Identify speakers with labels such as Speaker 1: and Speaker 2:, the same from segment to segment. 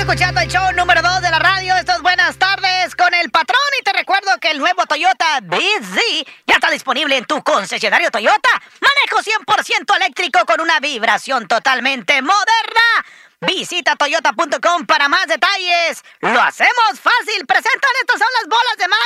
Speaker 1: escuchando el show número 2 de la radio. Esto es Buenas Tardes con el Patrón. Y te recuerdo que el nuevo Toyota BZ ya está disponible en tu concesionario Toyota. Manejo 100% eléctrico con una vibración totalmente moderna. Visita toyota.com para más detalles. Lo hacemos fácil. Presentan, estas son las bolas de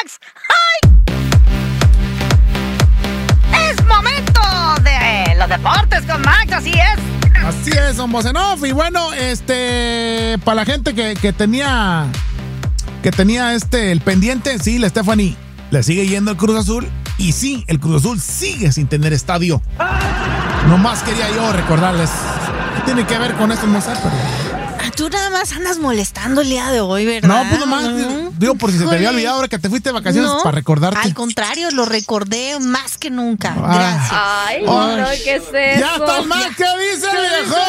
Speaker 1: Max. ¡Ay! Es momento de los deportes con Max, así es.
Speaker 2: Así es, don Bocenoff. Y bueno, para la gente que tenía el pendiente, sí, la Stephanie le sigue yendo el Cruz Azul. Y sí, el Cruz Azul sigue sin tener estadio. Nomás quería yo recordarles. ¿Qué tiene que ver con esto? No sé, pero...
Speaker 3: Tú nada más andas molestando el día de hoy, ¿verdad?
Speaker 2: No, pues nomás, digo, por si se te había olvidado ahora que te fuiste de vacaciones, para recordarte.
Speaker 3: Al contrario, lo recordé más que nunca. Gracias.
Speaker 4: Ay, no, ¿qué es eso?
Speaker 2: ¡Ya está mal! ¿Qué dice el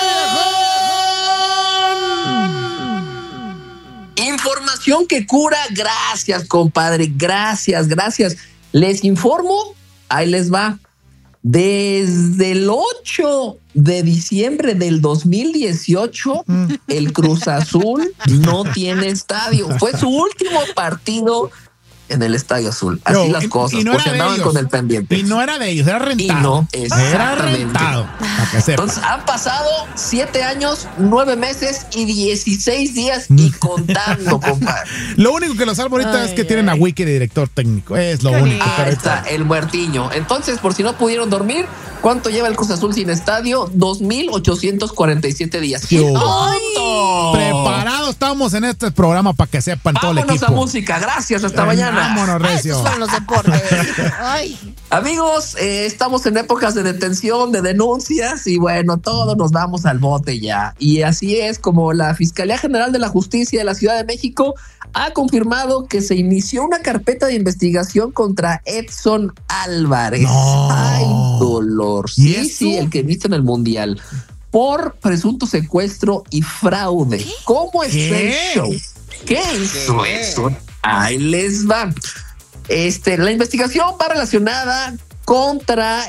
Speaker 2: viejón?
Speaker 5: Información que cura. Gracias, compadre. Gracias. Les informo, ahí les va. Desde el 8 de diciembre del 2018, el Cruz Azul no tiene estadio. Fue su último partido en el Estadio Azul. Así las cosas,
Speaker 2: no
Speaker 5: porque andaban con el pendiente.
Speaker 2: Y no era de ellos, era rentado.
Speaker 5: Y no, era
Speaker 2: rentado. Para que sepa.
Speaker 5: Entonces, han pasado 7 años, 9 meses y 16 días y contando, compadre.
Speaker 2: Lo único que lo salvo ahorita es que tienen a Wiki de director técnico. Es lo único.
Speaker 5: Ahí está, el muertiño. Entonces, por si no pudieron dormir, ¿cuánto lleva el Cruz Azul sin estadio? 2,847 días.
Speaker 2: Preparados estamos en este programa para que sepan todo el equipo.
Speaker 5: Vámonos a música. Gracias, hasta mañana.
Speaker 2: Vámonos, Recio.
Speaker 3: Estos son los deportes. Ay.
Speaker 5: Amigos, estamos en épocas de detención, de denuncias y bueno, todos nos vamos al bote ya. Y así es como la Fiscalía General de la Justicia de la Ciudad de México ha confirmado que se inició una carpeta de investigación contra Edson Álvarez.
Speaker 2: No.
Speaker 5: Ay, dolor. Sí, el que viste en el Mundial. Por presunto secuestro y fraude. ¿Cómo es el show? ¿Qué hizo eso? Ahí les va. La investigación va relacionada contra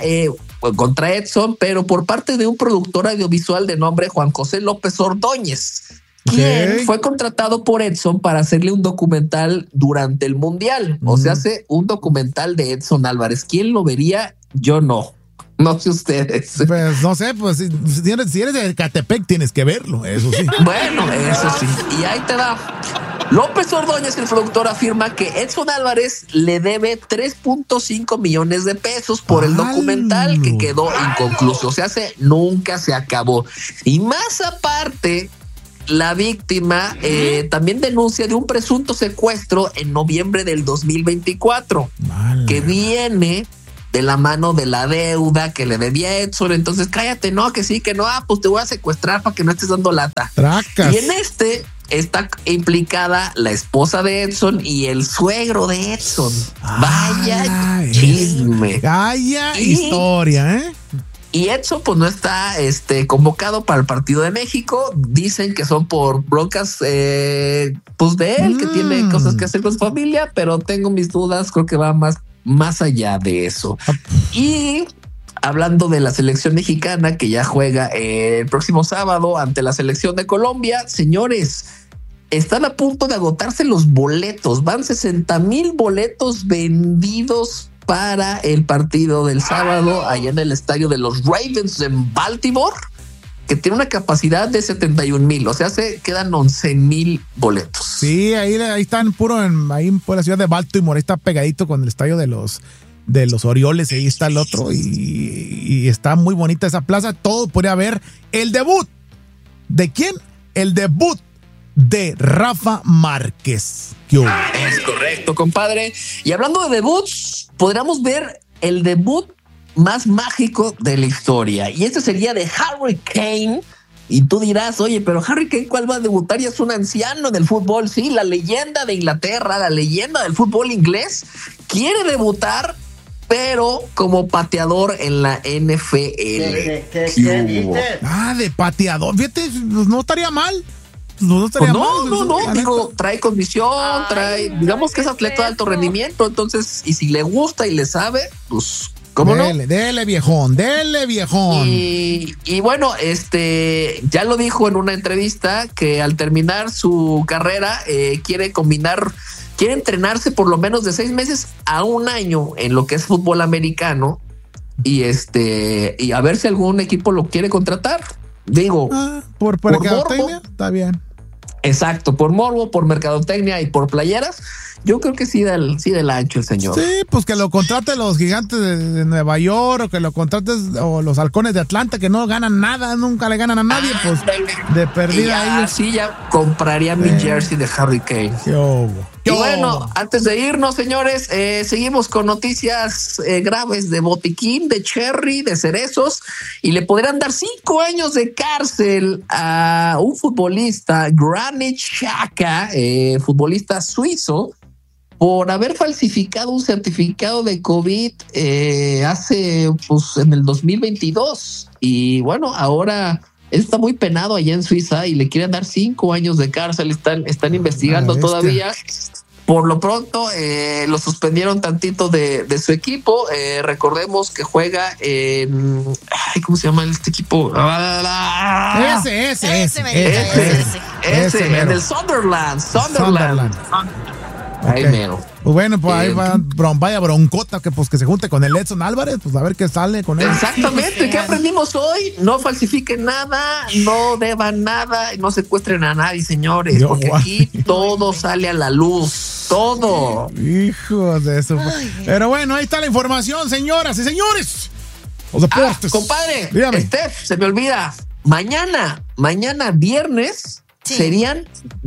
Speaker 5: Edson, pero por parte de un productor audiovisual de nombre Juan José López Ordóñez, quien fue contratado por Edson para hacerle un documental durante el Mundial. O sea, hace un documental de Edson Álvarez. ¿Quién lo vería? Yo no. No sé ustedes.
Speaker 2: Pues no sé, pues si eres de Catepec tienes que verlo, eso sí.
Speaker 5: Bueno, eso sí. Y ahí te va. López Ordóñez, el productor, afirma que Edson Álvarez le debe 3.5 millones de pesos por el documental que quedó inconcluso. O sea, nunca se acabó. Y más aparte, la víctima también denuncia de un presunto secuestro en noviembre del 2024, que viene de la mano de la deuda que le debía Edson. Entonces, cállate, no, que sí, que no, pues te voy a secuestrar para que no estés dando lata.
Speaker 2: Tracas.
Speaker 5: Y en está implicada la esposa de Edson y el suegro de Edson. Vaya chisme.
Speaker 2: Vaya historia, ¿eh?
Speaker 5: Y Edson pues no está convocado para el partido de México. Dicen que son por broncas pues de él, que tiene cosas que hacer con su familia, pero tengo mis dudas, creo que va más allá de eso. Y hablando de la selección mexicana que ya juega el próximo sábado ante la selección de Colombia, señores, están a punto de agotarse los boletos. Van 60,000 boletos vendidos para el partido del sábado allá en el estadio de los Ravens en Baltimore, que tiene una capacidad de 71,000. O sea, se quedan 11,000 boletos.
Speaker 2: Sí, ahí están ahí por la ciudad de Baltimore. Ahí está pegadito con el estadio de los Orioles. Ahí está el otro y está muy bonita esa plaza. Todo podría haber el debut. ¿De quién? El debut de Rafa Márquez.
Speaker 5: Es correcto, compadre. Y hablando de debuts, podríamos ver el debut más mágico de la historia. Y este sería de Harry Kane. Y tú dirás, oye, pero Harry Kane, ¿cuál va a debutar? Ya es un anciano del fútbol. Sí, la leyenda de Inglaterra, la leyenda del fútbol inglés, quiere debutar, pero como pateador en la NFL.
Speaker 1: ¿Qué dices?
Speaker 2: De pateador. Fíjate, no estaría mal. No estaría mal.
Speaker 5: No. Digo, trae condición, digamos que es atleta de alto rendimiento. Entonces, y si le gusta y le sabe, pues ¿Cómo no?
Speaker 2: Dele viejón.
Speaker 5: Y bueno, ya lo dijo en una entrevista que al terminar su carrera quiere entrenarse por lo menos de 6 meses a 1 año en lo que es fútbol americano y a ver si algún equipo lo quiere contratar. Digo,
Speaker 2: por mercadotecnia, está bien.
Speaker 5: Exacto, por morbo, por mercadotecnia y por playeras. Yo creo que sí del ancho el señor.
Speaker 2: Sí, pues que lo contrate los Gigantes de Nueva York, o que lo contrates o los Halcones de Atlanta, que no ganan nada, nunca le ganan a nadie, pues de perdida ellos.
Speaker 5: Sí, ya compraría mi jersey de Harry Kane. Y bueno, antes de irnos, señores, seguimos con noticias graves de botiquín, de cherry, de cerezos, y le podrían dar 5 años de cárcel a un futbolista, Granit Xhaka, futbolista suizo, por haber falsificado un certificado de COVID en el 2022. Y bueno, ahora está muy penado allá en Suiza y le quieren dar 5 años de cárcel. Están investigando todavía. Por lo pronto lo suspendieron tantito de su equipo. Recordemos que juega en... ¿cómo se llama este equipo?
Speaker 2: Ese,
Speaker 5: en el Sunderland. Ahí mero.
Speaker 2: Pues bueno, pues ahí vaya broncota que se junte con el Edson Álvarez, pues a ver qué sale con él.
Speaker 5: Exactamente, ¿qué aprendimos hoy? No falsifiquen nada, no deban nada, no secuestren a nadie, señores, porque aquí todo sale a la luz, todo.
Speaker 2: Hijos de eso. Pero bueno, ahí está la información, señoras y señores. Los deportes.
Speaker 5: Compadre,
Speaker 2: dígame.
Speaker 5: Steph, se me olvida, mañana viernes, serían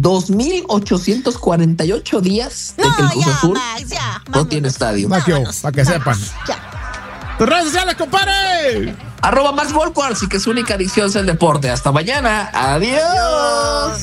Speaker 5: 2,848 días de que el Cruz Azul no tiene estadio.
Speaker 2: Para que sepan. Tus redes sociales, compadre.
Speaker 5: @MaxVolco, así que su única adicción es el deporte. Hasta mañana. Adiós.